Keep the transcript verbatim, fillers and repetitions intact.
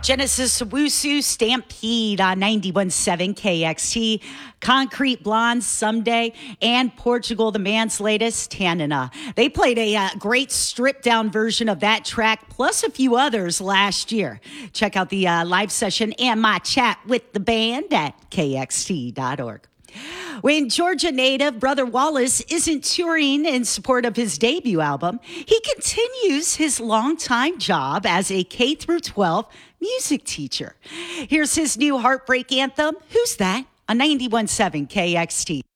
Genesis Owusu Stampede on ninety-one point seven K X T, Concrete Blondes Someday, and Portugal the Man's latest, Tanana. They played a uh, great stripped-down version of that track, plus a few others last year. Check out the uh, live session and my chat with the band at K X T dot org. When Georgia native Brother Wallace isn't touring in support of his debut album, he continues his longtime job as a K through twelve music teacher. Here's his new heartbreak anthem, Who's That? On ninety-one point seven K X T.